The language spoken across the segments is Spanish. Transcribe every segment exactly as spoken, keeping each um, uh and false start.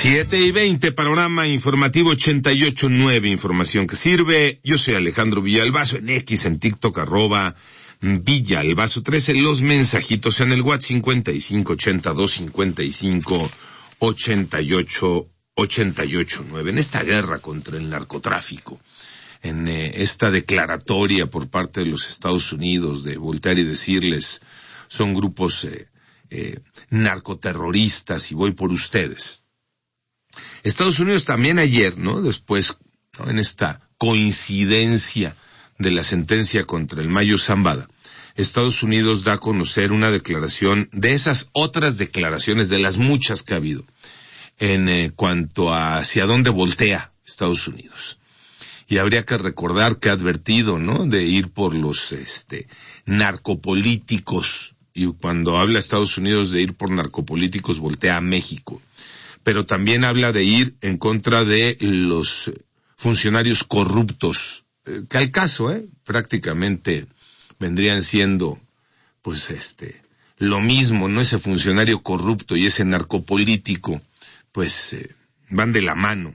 Siete y veinte, panorama informativo ochenta y ocho nueve, información que sirve. Yo soy Alejandro Villalbazo, en X, en TikTok, arroba Villalbazo trece, los mensajitos en el WhatsApp cincuenta y cinco ochenta y dos cincuenta y cinco ochenta y ocho ochenta y ocho nueve. En esta guerra contra el narcotráfico, en eh, esta declaratoria por parte de los Estados Unidos de voltear y decirles, son grupos eh, eh, narcoterroristas y voy por ustedes. Estados Unidos también ayer, ¿no? Después, ¿no? En esta coincidencia de la sentencia contra el Mayo Zambada, Estados Unidos da a conocer una declaración de esas otras declaraciones, de las muchas que ha habido, en eh, cuanto a hacia dónde voltea Estados Unidos. Y habría que recordar que ha advertido, ¿no? De ir por los, este, narcopolíticos. Y cuando habla Estados Unidos de ir por narcopolíticos, voltea a México. Pero también habla de ir en contra de los funcionarios corruptos, eh, que al caso, eh, prácticamente vendrían siendo, pues, este, lo mismo, ¿no? Ese funcionario corrupto y ese narcopolítico, pues, eh, van de la mano.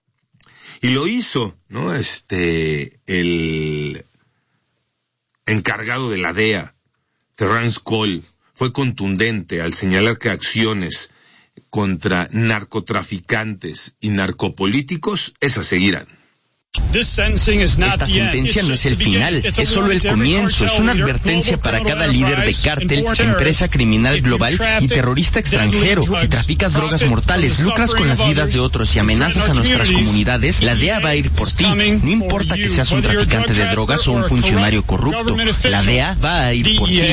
Y lo hizo, ¿no? Este, el encargado de la D E A, Terrence Cole, fue contundente al señalar que acciones contra narcotraficantes y narcopolíticos, esas seguirán. Esta sentencia no es el final, es solo el comienzo, es una advertencia para cada líder de cártel, empresa criminal global y terrorista extranjero. Si traficas drogas mortales, lucras con las vidas de otros y amenazas a nuestras comunidades, la D E A va a ir por ti. No importa que seas un traficante de drogas o un funcionario corrupto, la D E A va a ir por ti.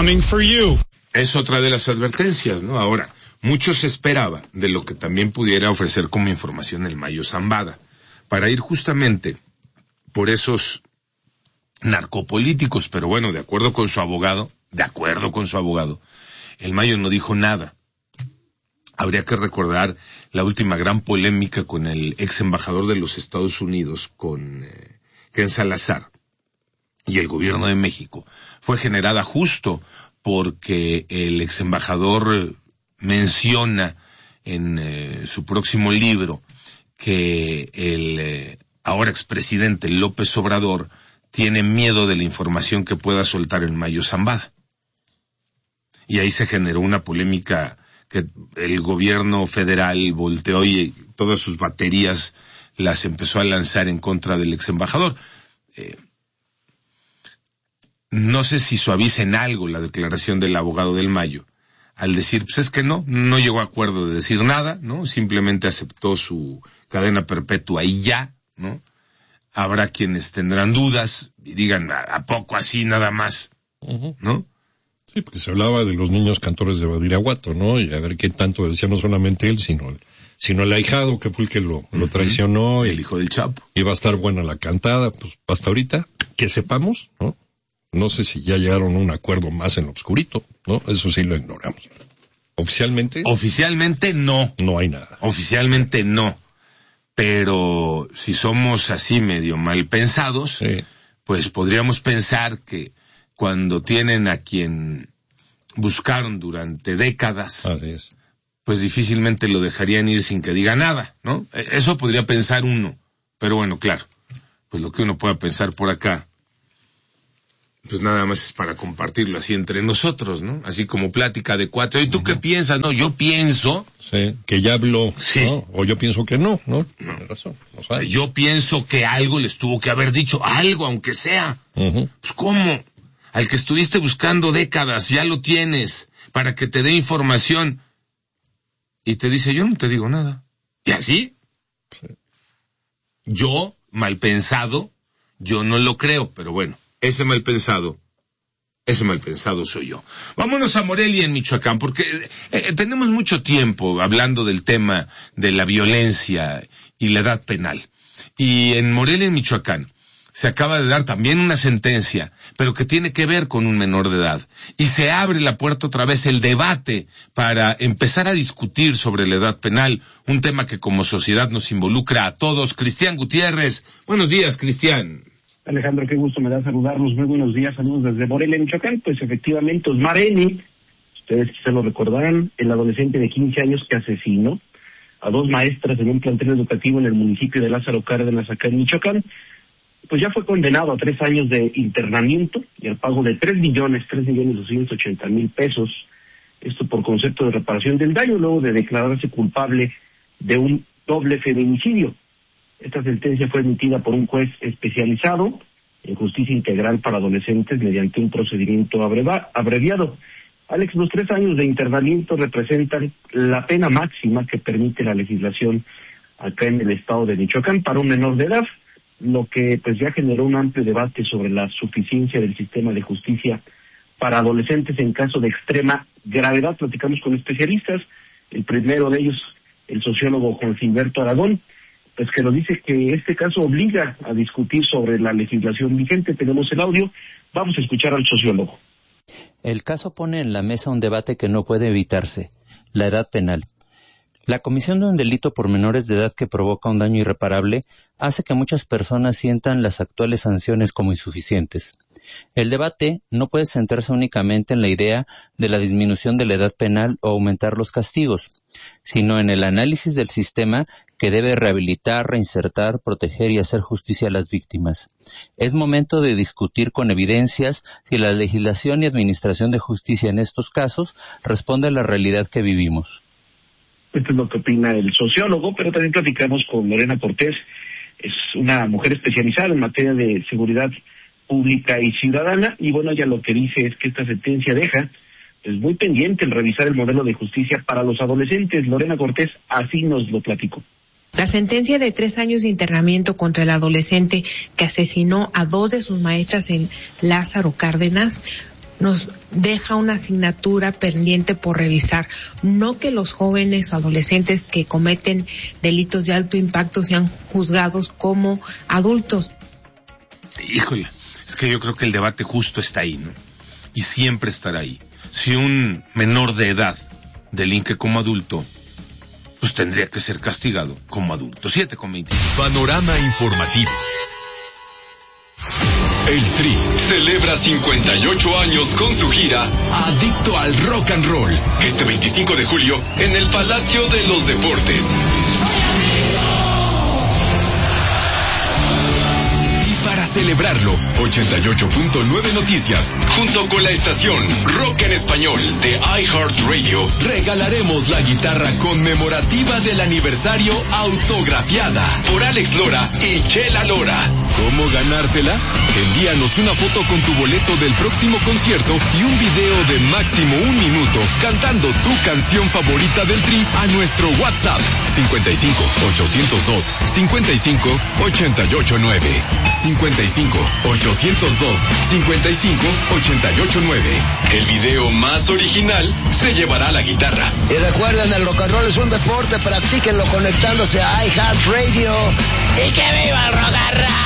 Es otra de las advertencias, ¿no? Ahora, mucho se esperaba de lo que también pudiera ofrecer como información el Mayo Zambada, para ir justamente por esos narcopolíticos, pero bueno, de acuerdo con su abogado, de acuerdo con su abogado, el Mayo no dijo nada. Habría que recordar la última gran polémica con el ex embajador de los Estados Unidos, con eh, Ken Salazar, y el gobierno de México, fue generada justo porque el ex embajador menciona en eh, su próximo libro que el eh, ahora expresidente López Obrador tiene miedo de la información que pueda soltar el Mayo Zambada. Y ahí se generó una polémica que el gobierno federal volteó y todas sus baterías las empezó a lanzar en contra del ex embajador. Eh, no sé si suavicen algo la declaración del abogado del Mayo, al decir, pues es que no, no llegó a acuerdo de decir nada, ¿no? Simplemente aceptó su cadena perpetua y ya, ¿no? Habrá quienes tendrán dudas y digan, ¿a poco así nada más? Uh-huh. ¿No? Sí, porque se hablaba de los niños cantores de Badiraguato, ¿no? Y a ver qué tanto decía no solamente él, sino el, sino el ahijado, que fue el que lo, uh-huh. lo traicionó. El y, hijo del Chapo. Iba a estar buena la cantada, pues hasta ahorita, que sepamos, ¿no? No sé si ya llegaron a un acuerdo más en lo oscurito, ¿no? Eso sí lo ignoramos. ¿Oficialmente? Oficialmente no. No hay nada. Oficialmente no. Pero si somos así medio mal pensados, sí, pues podríamos pensar que cuando tienen a quien buscaron durante décadas, así es, pues difícilmente lo dejarían ir sin que diga nada, ¿no? Eso podría pensar uno. Pero bueno, claro, pues lo que uno pueda pensar por acá, pues nada más es para compartirlo así entre nosotros, ¿no? Así como plática de cuatro. ¿Y tú uh-huh. qué piensas? No, yo pienso... Sí, que ya habló, sí, ¿no? O yo pienso que no, ¿no? No. Tienes razón. O sea, yo pienso que algo les tuvo que haber dicho, algo, aunque sea. Uh-huh. Pues ¿cómo? Al que estuviste buscando décadas, ya lo tienes, para que te dé información. Y te dice, yo no te digo nada. ¿Y así? Sí. Yo, mal pensado, yo no lo creo, pero bueno. Ese mal pensado, ese mal pensado soy yo. Vámonos a Morelia, en Michoacán, porque eh, tenemos mucho tiempo hablando del tema de la violencia y la edad penal. Y en Morelia, en Michoacán, se acaba de dar también una sentencia, pero que tiene que ver con un menor de edad. Y se abre la puerta otra vez el debate para empezar a discutir sobre la edad penal, un tema que como sociedad nos involucra a todos. Cristian Gutiérrez, buenos días, Cristian. Alejandro, qué gusto me da saludarlos. Muy buenos días, saludos desde Morelia, Michoacán. Pues efectivamente, Osmar N., ustedes quizá lo recordarán, el adolescente de quince años que asesinó a dos maestras en un plantel educativo en el municipio de Lázaro Cárdenas, acá en Michoacán, pues ya fue condenado a tres años de internamiento y al pago de tres millones, tres millones doscientos ochenta mil pesos, esto por concepto de reparación del daño, luego de declararse culpable de un doble feminicidio. Esta sentencia fue emitida por un juez especializado en justicia integral para adolescentes mediante un procedimiento abreva, abreviado. Alex, los tres años de internamiento representan la pena máxima que permite la legislación acá en el estado de Michoacán para un menor de edad, lo que pues ya generó un amplio debate sobre la suficiencia del sistema de justicia para adolescentes en caso de extrema gravedad. Platicamos con especialistas, el primero de ellos, el sociólogo Juan Gilberto Aragón, pues que nos dice que este caso obliga a discutir sobre la legislación vigente. Tenemos el audio, vamos a escuchar al sociólogo. El caso pone en la mesa un debate que no puede evitarse, la edad penal. La comisión de un delito por menores de edad que provoca un daño irreparable hace que muchas personas sientan las actuales sanciones como insuficientes. El debate no puede centrarse únicamente en la idea de la disminución de la edad penal o aumentar los castigos, sino en el análisis del sistema que debe rehabilitar, reinsertar, proteger y hacer justicia a las víctimas. Es momento de discutir con evidencias si la legislación y administración de justicia en estos casos responde a la realidad que vivimos. Esto es lo que opina el sociólogo, pero también platicamos con Lorena Cortés, es una mujer especializada en materia de seguridad pública y ciudadana, y bueno, ella lo que dice es que esta sentencia deja pues muy pendiente el revisar el modelo de justicia para los adolescentes. Lorena Cortés así nos lo platicó. La sentencia de tres años de internamiento contra el adolescente que asesinó a dos de sus maestras en Lázaro Cárdenas nos deja una asignatura pendiente por revisar. No que los jóvenes o adolescentes que cometen delitos de alto impacto sean juzgados como adultos. Híjole, es que yo creo que el debate justo está ahí, ¿no? Y siempre estará ahí. Si un menor de edad delinque como adulto, pues tendría que ser castigado como adulto. siete con veinte. Panorama informativo. El Tri celebra cincuenta y ocho años con su gira Adicto al Rock and Roll, este veinticinco de julio en el Palacio de los Deportes. Para celebrarlo, ochenta y ocho punto nueve Noticias, junto con la estación Rock en Español de iHeartRadio, regalaremos la guitarra conmemorativa del aniversario autografiada por Alex Lora y Chela Lora. ¿Cómo ganártela? Envíanos una foto con tu boleto del próximo concierto y un video de máximo un minuto cantando tu canción favorita del Tri a nuestro WhatsApp cincuenta y cinco, ochocientos dos, cincuenta y cinco, ochenta y ocho nueve. cincuenta y cinco, ochocientos dos, cincuenta y cinco, ochenta y ocho nueve. El video más original se llevará la guitarra. Y recuerden, el rock and roll es un deporte, practíquenlo conectándose a iHeartRadio. ¡Y que viva el rock and roll!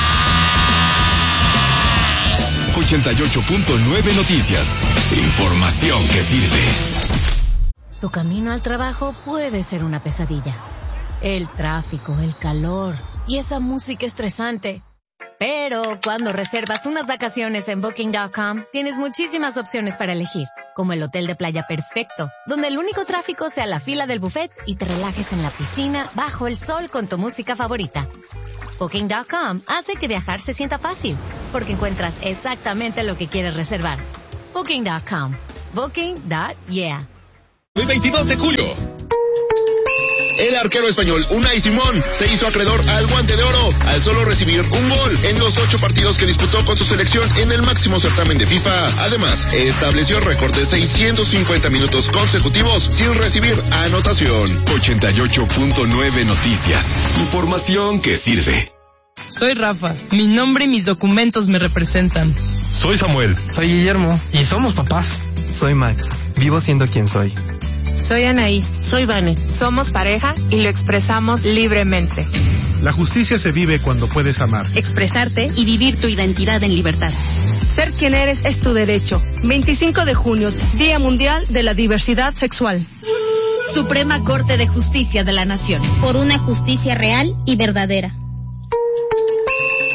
ochenta y ocho punto nueve Noticias. Información que sirve. Tu camino al trabajo puede ser una pesadilla. El tráfico, el calor y esa música estresante. Pero cuando reservas unas vacaciones en Booking punto com, tienes muchísimas opciones para elegir, como el hotel de playa perfecto, donde el único tráfico sea la fila del buffet y te relajes en la piscina bajo el sol con tu música favorita. Booking punto com hace que viajar se sienta fácil, porque encuentras exactamente lo que quieres reservar. Booking punto com. Booking punto yeah. El veintidós de julio. El arquero español Unai Simón se hizo acreedor al Guante de Oro al solo recibir un gol en los ocho partidos que disputó con su selección en el máximo certamen de FIFA. Además, estableció el récord de seiscientos cincuenta minutos consecutivos sin recibir anotación. ochenta y ocho punto nueve Noticias. Información que sirve. Soy Rafa. Mi nombre y mis documentos me representan. Soy Samuel. Soy Guillermo. Y somos papás. Soy Max. Vivo siendo quien soy. Soy Anaí. Soy Vane. Somos pareja y lo expresamos libremente. La justicia se vive cuando puedes amar, expresarte y vivir tu identidad en libertad. Ser quien eres es tu derecho. veinticinco de junio, Día Mundial de la Diversidad Sexual. Suprema Corte de Justicia de la Nación. Por una justicia real y verdadera.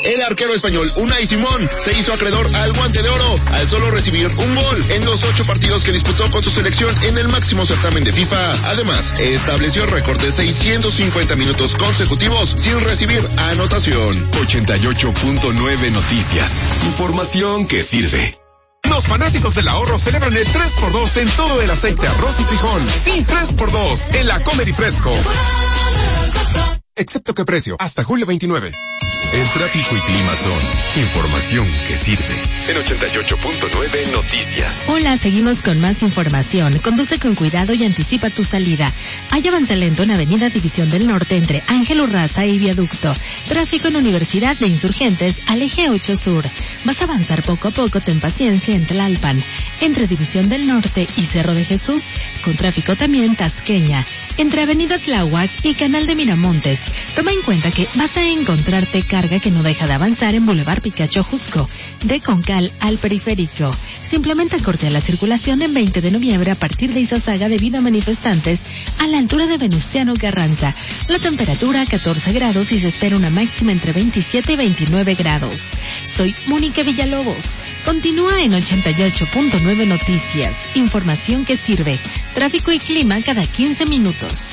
El arquero español Unai Simón se hizo acreedor al Guante de Oro al solo recibir un gol en los ocho partidos que disputó con su selección en el máximo certamen de FIFA. Además, estableció el récord de seiscientos cincuenta minutos consecutivos sin recibir anotación. ochenta y ocho punto nueve Noticias. Información que sirve. Los fanáticos del ahorro celebran el tres por dos en todo el aceite, arroz y frijol. Sí, tres por dos en la Comer y Fresco. Excepto que precio, hasta julio veintinueve. El tráfico y clima son información que sirve. En ochenta y ocho punto nueve Noticias. Hola, seguimos con más información. Conduce con cuidado y anticipa tu salida. Hay avance lento en Avenida División del Norte entre Ángel Urraza y Viaducto. Tráfico en Universidad de Insurgentes al eje ocho Sur. Vas a avanzar poco a poco, ten paciencia en Tlalpan. Entre División del Norte y Cerro de Jesús, con tráfico también Tasqueña. Entre Avenida Tláhuac y Canal de Miramontes. Toma en cuenta que vas a encontrarte carga que no deja de avanzar en Boulevard Picacho Jusco, de Concal al Periférico. Simplemente corte a la circulación en veinte de noviembre a partir de Izazaga debido a manifestantes a la altura de Venustiano Carranza. La temperatura catorce grados y se espera una máxima entre veintisiete y veintinueve grados. Soy Mónica Villalobos. Continúa en ochenta y ocho punto nueve Noticias. Información que sirve. Tráfico y clima cada quince minutos.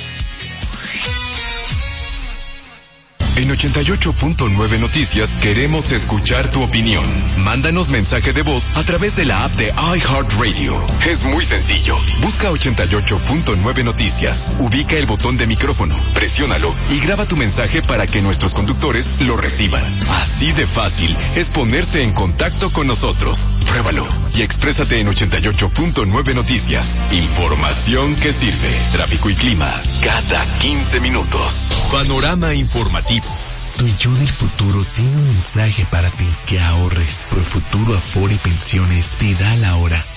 En ochenta y ocho punto nueve Noticias queremos escuchar tu opinión. Mándanos mensaje de voz a través de la app de iHeartRadio. Es muy sencillo. Busca ochenta y ocho punto nueve Noticias. Ubica el botón de micrófono, presiónalo y graba tu mensaje para que nuestros conductores lo reciban. Así de fácil es ponerse en contacto con nosotros. Pruébalo y exprésate en ochenta y ocho punto nueve Noticias. Información que sirve. Tráfico y clima cada quince minutos. Panorama informativo. Tu yo del futuro tiene un mensaje para ti. Que ahorres. Profuturo Afore Pensiones te da la hora.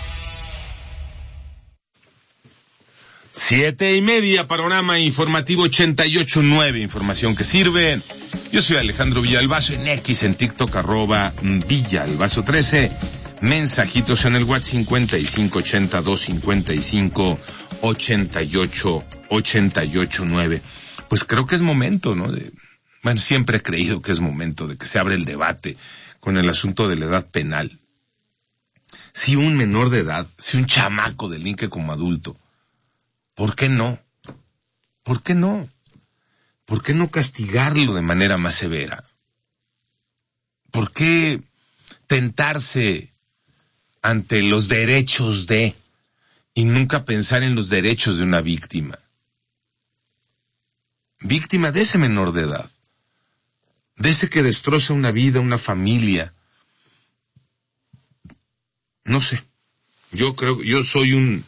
Siete y media, panorama informativo ochenta y ocho nueve, información que sirve. Yo soy Alejandro Villalbazo, en X, en TikTok, arroba Villalbazo trece. Mensajitos en el WhatsApp cincuenta y cinco ochenta y dos cincuenta y cinco ochenta y ocho ochenta y ocho nueve. Pues creo que es momento, ¿no? De, bueno, siempre he creído que es momento de que se abra el debate con el asunto de la edad penal. Si un menor de edad, si un chamaco delinque como adulto, ¿por qué no? ¿Por qué no? ¿Por qué no castigarlo de manera más severa? ¿Por qué tentarse ante los derechos de y nunca pensar en los derechos de una víctima? Víctima de ese menor de edad, de ese que destroza una vida, una familia. No sé, yo creo, yo soy un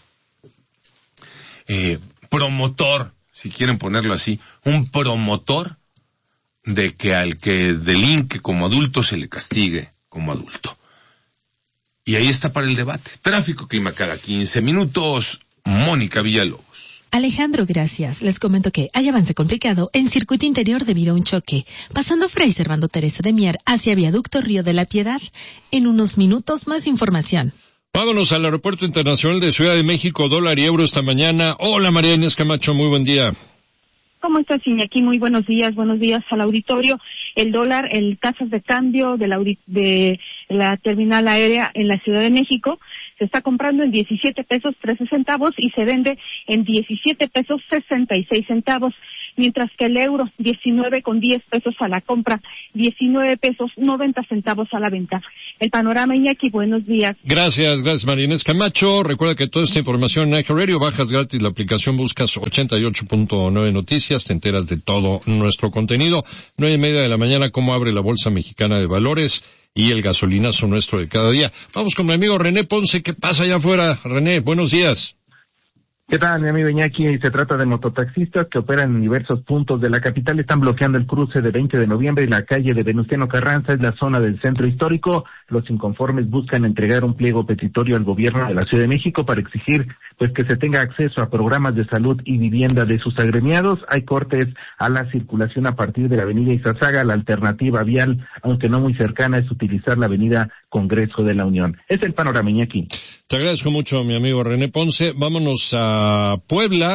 eh, promotor, si quieren ponerlo así, un promotor de que al que delinque como adulto se le castigue como adulto. Y ahí está para el debate. Tráfico, clima cada quince minutos. Mónica Villalobos. Alejandro, gracias. Les comento que hay avance complicado en circuito interior debido a un choque, pasando Fray Servando Teresa de Mier hacia Viaducto Río de la Piedad. En unos minutos más información. Vámonos al Aeropuerto Internacional de Ciudad de México, dólar y euro esta mañana. Hola María Inés Camacho, muy buen día. ¿Cómo estás, Iñaki? Muy buenos días, buenos días al auditorio. El dólar, el tasas de cambio de la, de la terminal aérea en la Ciudad de México se está comprando en diecisiete pesos trece centavos y se vende en diecisiete pesos sesenta y seis centavos, mientras que el euro diecinueve con diez pesos a la compra, diecinueve pesos noventa centavos a la venta. El panorama, Iñaki, buenos días. Gracias, gracias María Inés Camacho. Recuerda que toda esta información en iHeartRadio, bajas gratis la aplicación, buscas ochenta y ocho punto nueve Noticias, te enteras de todo nuestro contenido. Nueve y media de la mañana, cómo abre la Bolsa Mexicana de Valores y el gasolinazo nuestro de cada día. Vamos con mi amigo René Ponce. ¿Qué pasa allá afuera? René, buenos días. ¿Qué tal, mi amigo Iñaki? Se trata de mototaxistas que operan en diversos puntos de la capital. Están bloqueando el cruce de veinte de noviembre y la calle de Venustiano Carranza, es la zona del centro histórico. Los inconformes buscan entregar un pliego petitorio al gobierno de la Ciudad de México para exigir pues que se tenga acceso a programas de salud y vivienda de sus agremiados. Hay cortes a la circulación a partir de la avenida Izazaga. La alternativa vial, aunque no muy cercana, es utilizar la avenida Congreso de la Unión. Es el panorama, Iñaki. Te agradezco mucho, mi amigo René Ponce. Vámonos a Puebla.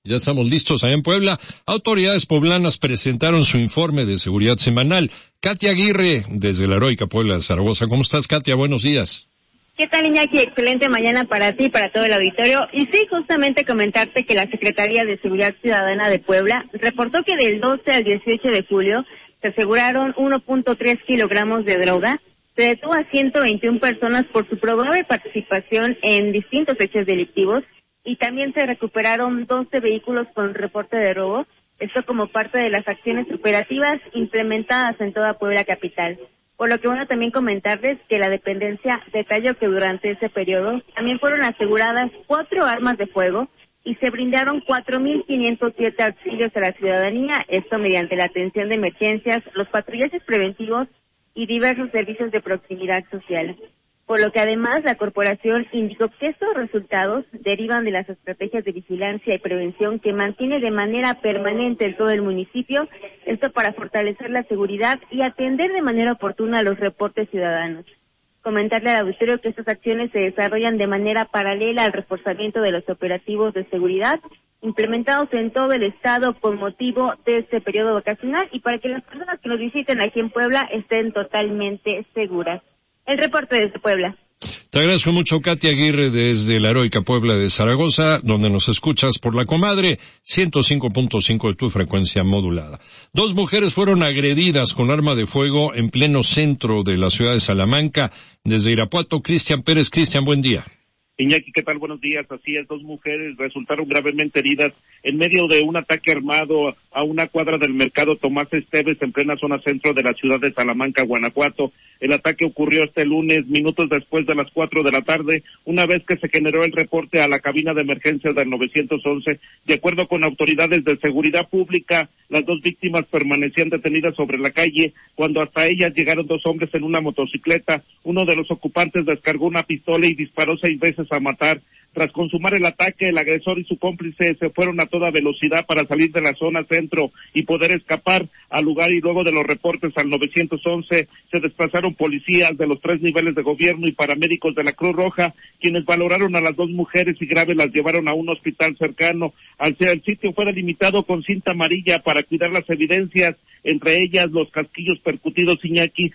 Ya estamos listos allá en Puebla. Autoridades poblanas presentaron su informe de seguridad semanal. Katia Aguirre, desde la heroica Puebla de Zaragoza. ¿Cómo estás, Katia? Buenos días. ¿Qué tal, Iñaki? Excelente mañana para ti y para todo el auditorio. Y sí, justamente comentarte que la Secretaría de Seguridad Ciudadana de Puebla reportó que del doce al dieciocho de julio se aseguraron uno punto tres kilogramos de droga. Se detuvo a ciento veintiuna personas por su probable participación en distintos hechos delictivos. Y también se recuperaron doce vehículos con reporte de robo, esto como parte de las acciones operativas implementadas en toda Puebla capital. Por lo que bueno también comentarles que la dependencia detalló que durante ese periodo también fueron aseguradas cuatro armas de fuego y se brindaron cuatro mil quinientos siete auxilios a la ciudadanía, esto mediante la atención de emergencias, los patrullajes preventivos y diversos servicios de proximidad social. Por lo que además la corporación indicó que estos resultados derivan de las estrategias de vigilancia y prevención que mantiene de manera permanente en todo el municipio, esto para fortalecer la seguridad y atender de manera oportuna los reportes ciudadanos. Comentarle al auditorio que estas acciones se desarrollan de manera paralela al reforzamiento de los operativos de seguridad implementados en todo el estado con motivo de este periodo vacacional y para que las personas que nos visiten aquí en Puebla estén totalmente seguras. El reporte desde Puebla. Te agradezco mucho, Katia Aguirre, desde la heroica Puebla de Zaragoza, donde nos escuchas por la comadre, ciento cinco punto cinco de tu frecuencia modulada. Dos mujeres fueron agredidas con arma de fuego en pleno centro de la ciudad de Salamanca. Desde Irapuato, Cristian Pérez. Cristian, buen día. Iñaki, ¿qué tal? Buenos días. Así es, dos mujeres resultaron gravemente heridas en medio de un ataque armado a una cuadra del mercado Tomás Esteves en plena zona centro de la ciudad de Salamanca, Guanajuato. El ataque ocurrió este lunes, minutos después de las cuatro de la tarde, una vez que se generó el reporte a la cabina de emergencias del nueve once. De acuerdo con autoridades de seguridad pública, las dos víctimas permanecían detenidas sobre la calle cuando hasta ellas llegaron dos hombres en una motocicleta. Uno de los ocupantes descargó una pistola y disparó seis veces a matar. Tras consumar el ataque, el agresor y su cómplice se fueron a toda velocidad para salir de la zona centro y poder escapar al lugar, y luego de los reportes al nueve once se desplazaron policías de los tres niveles de gobierno y paramédicos de la Cruz Roja, quienes valoraron a las dos mujeres y graves las llevaron a un hospital cercano. Al ser el sitio fue delimitado con cinta amarilla para cuidar las evidencias, entre ellas los casquillos percutidos, Iñaki.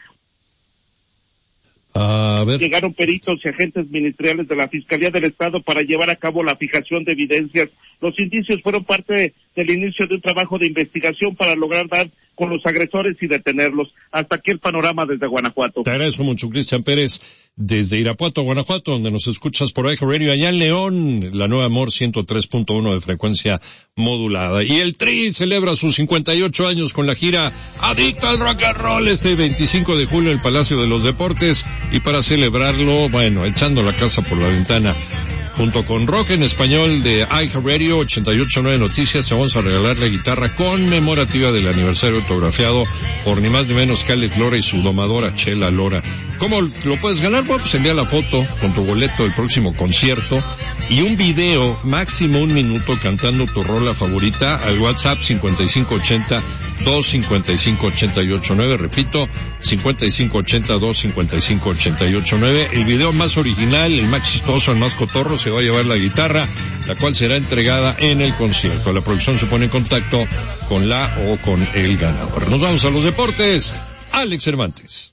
A ver. Llegaron peritos y agentes ministeriales de la Fiscalía del Estado para llevar a cabo la fijación de evidencias. Los indicios fueron parte del inicio de un trabajo de investigación para lograr dar con los agresores y detenerlos. Hasta aquí el panorama desde Guanajuato. Te agradezco mucho, Cristian Pérez, desde Irapuato, Guanajuato, donde nos escuchas por iHeart Radio. Allá en León, la Nueva Amor ciento tres punto uno de frecuencia modulada. Y el Tri celebra sus cincuenta y ocho años con la gira Adicto al Rock and Roll este veinticinco de julio en el Palacio de los Deportes. Y para celebrarlo, bueno, echando la casa por la ventana, junto con Rock en Español de iHeart Radio ochenta y ocho punto nueve Noticias, te vamos a regalar la guitarra conmemorativa del aniversario autografiado por ni más ni menos que Alex Lora y su domadora Chela Lora. ¿Cómo lo puedes ganar? Bueno, pues envía la foto con tu boleto del próximo concierto y un video, máximo un minuto, cantando tu rola favorita al WhatsApp cincuenta y cinco ochenta, dos cincuenta y cinco ochenta y ocho nueve. Repito, cincuenta y cinco ochenta, dos cincuenta y cinco ochenta y ocho nueve. El video más original, el más chistoso, el más cotorro, se va a llevar la guitarra, la cual será entregada en el concierto. La producción se pone en contacto con la o con el ganador. Nos vamos a los deportes. Alex Cervantes.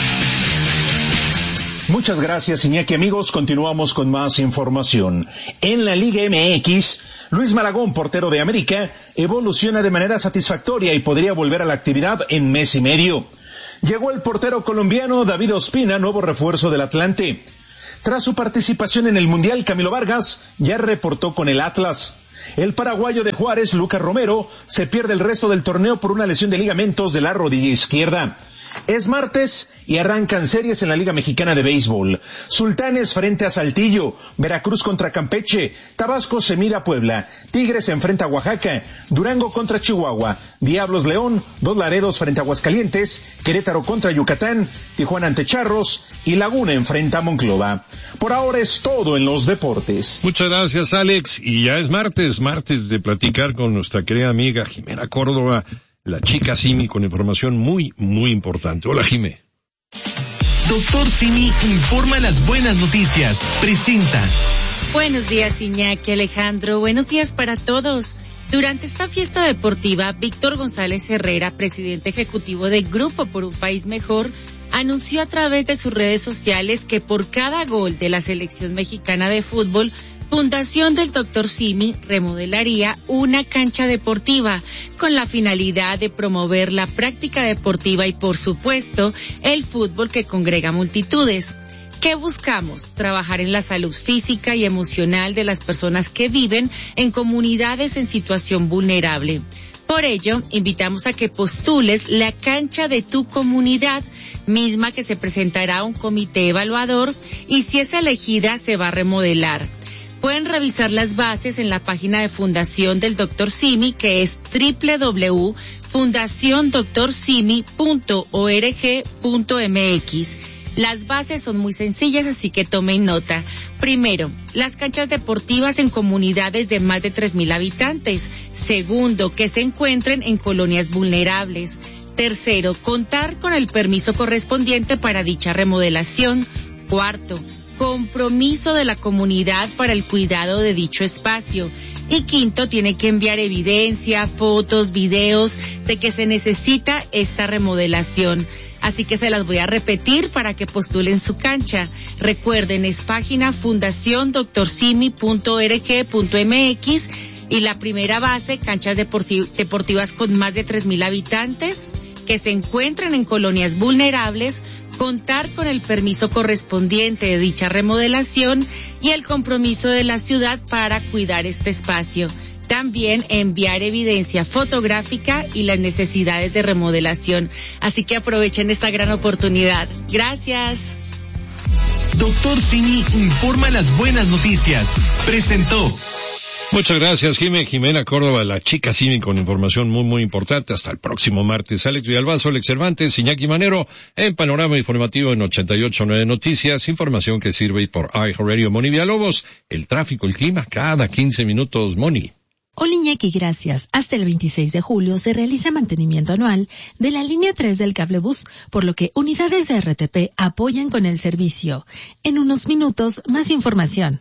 Muchas gracias, Iñaki. Amigos, continuamos con más información. En la Liga M X, Luis Malagón, portero de América, evoluciona de manera satisfactoria y podría volver a la actividad en mes y medio. Llegó el portero colombiano David Ospina, nuevo refuerzo del Atlante. Tras su participación en el Mundial, Camilo Vargas ya reportó con el Atlas. El paraguayo de Juárez, Lucas Romero, se pierde el resto del torneo por una lesión de ligamentos de la rodilla izquierda. Es martes y arrancan series en la Liga Mexicana de Béisbol. Sultanes frente a Saltillo, Veracruz contra Campeche, Tabasco se mira a Puebla, Tigres se enfrenta a Oaxaca, Durango contra Chihuahua, Diablos León, Dos Laredos frente a Aguascalientes, Querétaro contra Yucatán, Tijuana ante Charros y Laguna enfrenta a Monclova. Por ahora es todo en los deportes. Muchas gracias, Alex. Y ya es martes, martes de platicar con nuestra querida amiga Jimena Córdoba, la chica Simi, con información muy, muy importante. Hola, Jimé. Doctor Simi informa las buenas noticias. Presenta. Buenos días, Iñaki, Alejandro. Buenos días para todos. Durante esta fiesta deportiva, Víctor González Herrera, presidente ejecutivo de Grupo por un País Mejor, anunció a través de sus redes sociales que por cada gol de la selección mexicana de fútbol, Fundación del Doctor Simi remodelaría una cancha deportiva con la finalidad de promover la práctica deportiva y, por supuesto, el fútbol que congrega multitudes. ¿Qué buscamos? Trabajar en la salud física y emocional de las personas que viven en comunidades en situación vulnerable. Por ello, invitamos a que postules la cancha de tu comunidad, misma que se presentará a un comité evaluador y si es elegida se va a remodelar. Pueden revisar las bases en la página de Fundación del Doctor Simi, que es doble u doble u doble u punto fundación doctor simi punto org punto m x. Las bases son muy sencillas, así que tomen nota. Primero, las canchas deportivas en comunidades de más de tres mil habitantes. Segundo, que se encuentren en colonias vulnerables. Tercero, contar con el permiso correspondiente para dicha remodelación. Cuarto, compromiso de la comunidad para el cuidado de dicho espacio. Y quinto, tiene que enviar evidencia, fotos, videos de que se necesita esta remodelación. Así que se las voy a repetir para que postulen su cancha. Recuerden, es página fundación doctor simi punto org punto m x y la primera base, canchas deportivas con más de tres mil habitantes que se encuentren en colonias vulnerables, contar con el permiso correspondiente de dicha remodelación y el compromiso de la ciudad para cuidar este espacio. También enviar evidencia fotográfica y las necesidades de remodelación. Así que aprovechen esta gran oportunidad. Gracias. Doctor Simi informa las buenas noticias. Presentó. Muchas gracias, Jimé, Jimena Córdoba, la chica Simi, con información muy, muy importante. Hasta el próximo martes. Alex Villalbazo, Alex Cervantes, Iñaki Manero, en Panorama Informativo en ochenta y ocho punto nueve Noticias. Información que sirve por iHeartRadio. Moni Villalobos, el tráfico, el clima, cada quince minutos, Moni. Hola Iñaki, gracias. Hasta el veintiséis de julio se realiza mantenimiento anual de la línea tres del cablebús, por lo que unidades de R T P apoyan con el servicio. En unos minutos, más información.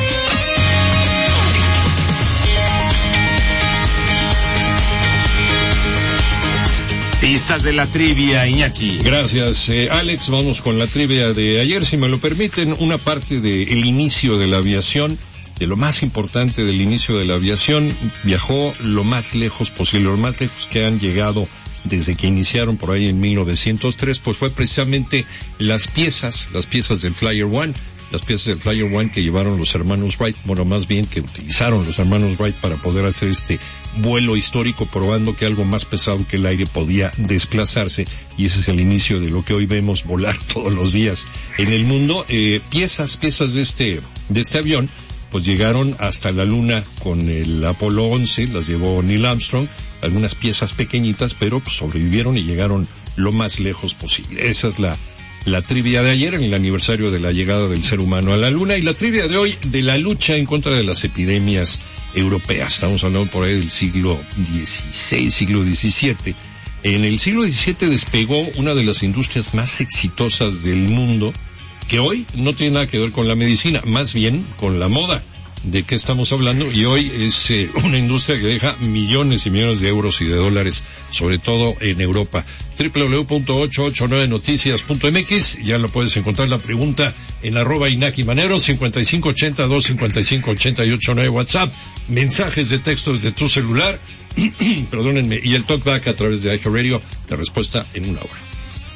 Pistas de la trivia, Iñaki. Gracias, eh, Alex. Vamos con la trivia de ayer, si me lo permiten. Una parte del inicio de la aviación, de lo más importante del inicio de la aviación, viajó lo más lejos posible, lo más lejos que han llegado desde que iniciaron por ahí en mil novecientos tres, pues fue precisamente las piezas, las piezas del Flyer One, las piezas del Flyer One que llevaron los hermanos Wright, bueno, más bien que utilizaron los hermanos Wright para poder hacer este vuelo histórico, probando que algo más pesado que el aire podía desplazarse, y ese es el inicio de lo que hoy vemos volar todos los días en el mundo. Eh, piezas, piezas de este, de este avión, pues llegaron hasta la luna con el Apolo once, las llevó Neil Armstrong, algunas piezas pequeñitas, pero pues sobrevivieron y llegaron lo más lejos posible. Esa es la, la trivia de ayer, en el aniversario de la llegada del ser humano a la luna, y la trivia de hoy, de la lucha en contra de las epidemias europeas. Estamos hablando por ahí del siglo dieciséis, siglo diecisiete. En el siglo diecisiete despegó una de las industrias más exitosas del mundo, que hoy no tiene nada que ver con la medicina, más bien con la moda. ¿De qué estamos hablando? Y hoy es eh, una industria que deja millones y millones de euros y de dólares, sobre todo en Europa. doble u doble u doble u punto ochocientos ochenta y nueve noticias punto m x, ya lo puedes encontrar la pregunta en arroba Iñaki Manero, cincuenta y cinco ochenta, dos cincuenta y cinco ochenta y ocho nueve WhatsApp, mensajes de texto desde tu celular, perdónenme, y el talkback a través de iHeartRadio, la respuesta en una hora.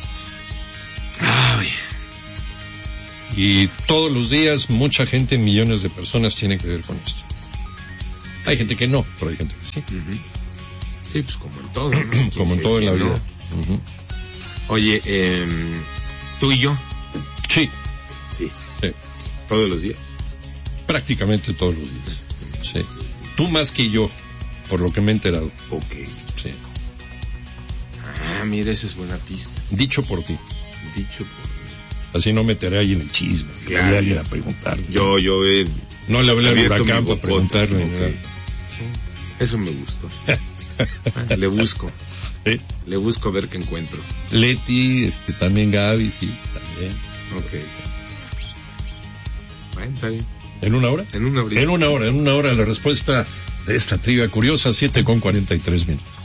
Ay. Y todos los días, mucha gente, millones de personas tienen que ver con esto. Hay gente que no, pero hay gente que sí. Uh-huh. Sí, pues como en todo, ¿no? Como en todo en la vida. No. Uh-huh. Oye, eh, ¿tú y yo? Sí. Sí. Sí. ¿Todos los días? Prácticamente todos los días. Sí. Tú más que yo, por lo que me he enterado. Ok. Sí. Ah, mira, esa es buena pista. Dicho por ti. Dicho por ti. Así no meteré ahí en el chisme. Claro. Le a alguien a preguntarle. Yo, yo, eh, no le hablé al huracán para preguntarle. Okay. Eso me gustó. Le busco. ¿Sí? Le busco a ver qué encuentro. Leti, este, también Gaby, sí, también. Ok. Bueno, está bien. ¿En una hora? En una hora. En una hora, en una hora la respuesta de esta trivia curiosa, siete con cuarenta y tres minutos.